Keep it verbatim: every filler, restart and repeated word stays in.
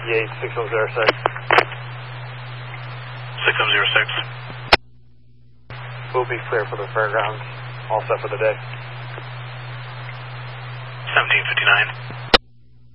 eight six oh zero six. six oh zero six. We'll be clear for the fairgrounds. All set for the day. seventeen fifty-nine.